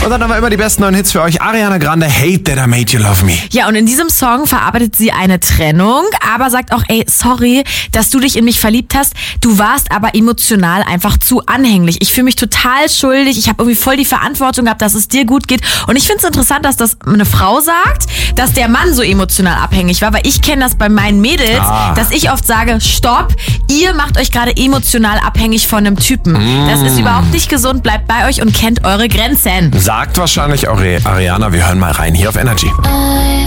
Und dann haben wir immer die besten neuen Hits für euch. Ariana Grande, Hate That I Made You Love Me. Ja, und in diesem Song verarbeitet sie eine Trennung, aber sagt auch, ey, sorry, dass du dich in mich verliebt hast. Du warst aber emotional einfach zu anhänglich. Ich fühle mich total schuldig. Ich habe irgendwie voll die Verantwortung gehabt, dass es dir gut geht. Und ich finde es interessant, dass das eine Frau sagt, dass der Mann so emotional abhängig war, weil ich kenne das bei meinen Mädels, dass ich oft sage, stopp, ihr macht euch gerade emotional abhängig von einem Typen. Das ist überhaupt nicht gesund, bleibt bei euch und kennt eure Grenzen. Sagt wahrscheinlich auch Ariana, wir hören mal rein hier auf Energy.